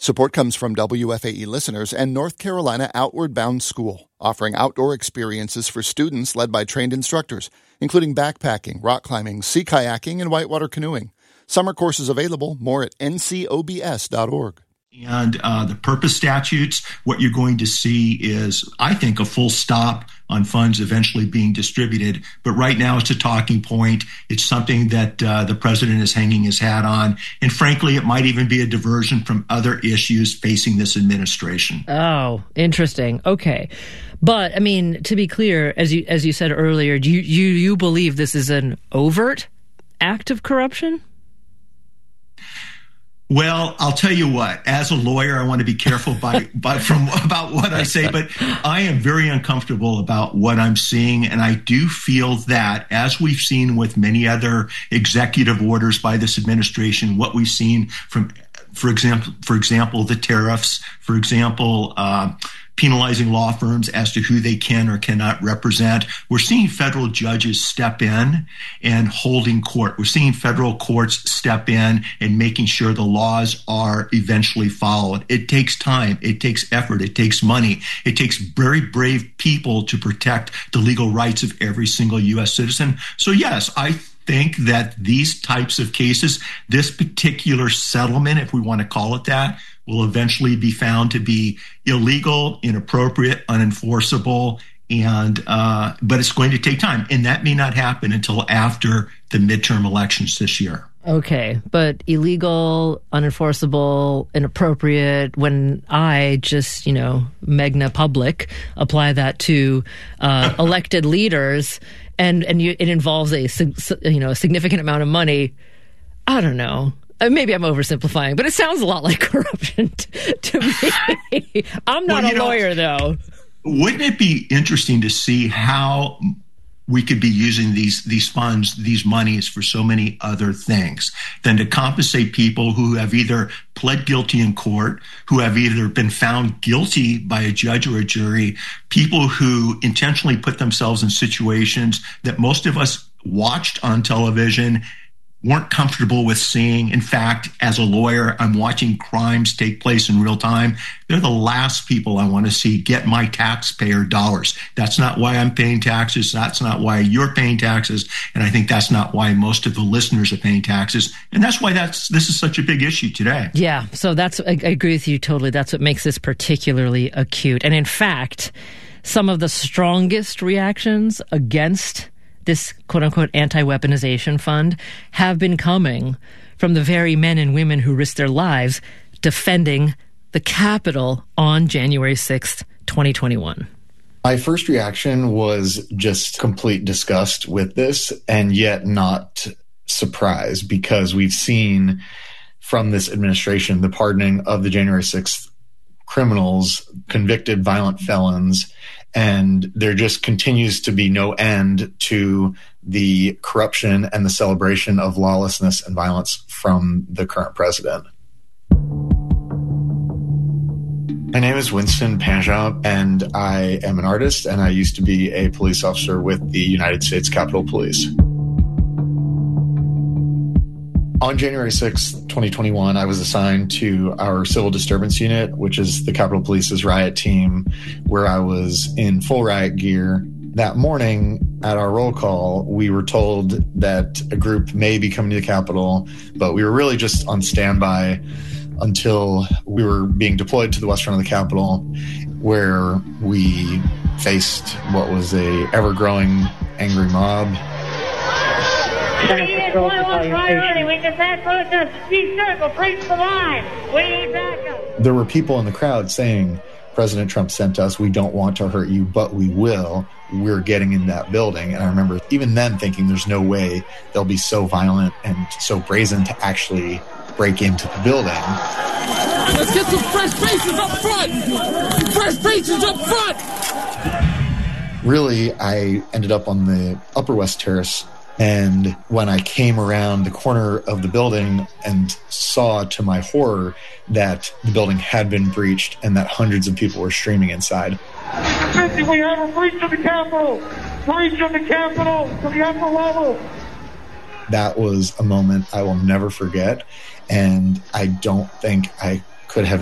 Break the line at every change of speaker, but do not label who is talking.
Support comes from WFAE listeners and North Carolina Outward Bound School, offering outdoor experiences for students led by trained instructors, including backpacking, rock climbing, sea kayaking, and whitewater canoeing. Summer courses available. More at ncobs.org.
And the purpose statutes, what you're going to see is, I think, a full stop on funds eventually being distributed. But right now it's a talking point. It's something that the president is hanging his hat on. And frankly, it might even be a diversion from other issues facing this administration.
Oh, interesting. Okay. But, I mean, to be clear, as you said earlier, do you believe this is an overt act of corruption?
Well, I'll tell you what, as a lawyer, I want to be careful about what I say, but I am very uncomfortable about what I'm seeing. And I do feel that, as we've seen with many other executive orders by this administration, what we've seen from, for example, the tariffs, for example, penalizing law firms as to who they can or cannot represent. We're seeing federal judges step in and holding court. We're seeing federal courts step in and making sure the laws are eventually followed. It takes time. It takes effort. It takes money. It takes very brave people to protect the legal rights of every single U.S. citizen. So yes, I think that these types of cases, this particular settlement, if we want to call it that, will eventually be found to be illegal, inappropriate, unenforceable, and but it's going to take time. And that may not happen until after the midterm elections this year.
Okay, but illegal, unenforceable, inappropriate, when I just, magna public, apply that to elected leaders, and it involves a significant amount of money, I don't know. Maybe I'm oversimplifying, but it sounds a lot like corruption to me. I'm not a lawyer, though.
Wouldn't it be interesting to see how we could be using these funds, these monies, for so many other things than to compensate people who have either pled guilty in court, who have either been found guilty by a judge or a jury, people who intentionally put themselves in situations that most of us watched on television weren't comfortable with seeing. In fact, as a lawyer, I'm watching crimes take place in real time. They're the last people I want to see get my taxpayer dollars. That's not why I'm paying taxes. That's not why you're paying taxes. And I think that's not why most of the listeners are paying taxes. And that's why this is such a big issue today. Yeah,
so I agree with you totally. That's what makes this particularly acute. And in fact, some of the strongest reactions against this quote-unquote anti-weaponization fund have been coming from the very men and women who risked their lives defending the Capitol on January 6th, 2021.
My first reaction was just complete disgust with this, and yet not surprise, because we've seen from this administration the pardoning of the January 6th criminals, convicted violent felons, and there just continues to be no end to the corruption and the celebration of lawlessness and violence from the current president. My name is Winston Panjab, and I am an artist, and I used to be a police officer with the United States Capitol Police. On January 6th, 2021, I was assigned to our Civil Disturbance Unit, which is the Capitol Police's riot team, where I was in full riot gear. That morning, at our roll call, we were told that a group may be coming to the Capitol, but we were really just on standby until we were being deployed to the west front of the Capitol, where we faced what was a ever-growing angry mob. There were people in the crowd saying, President Trump sent us, we don't want to hurt you, but we will. We're getting in that building. And I remember even then thinking there's no way they'll be so violent and so brazen to actually break into the building.
Let's get some fresh faces up front! Fresh faces up front!
Really, I ended up on the Upper West Terrace. And when I came around the corner of the building and saw, to my horror, that the building had been breached and that hundreds of people were streaming inside.
We have a breach of the Capitol! Breach of the Capitol to the upper level!
That was a moment I will never forget, and I don't think I could have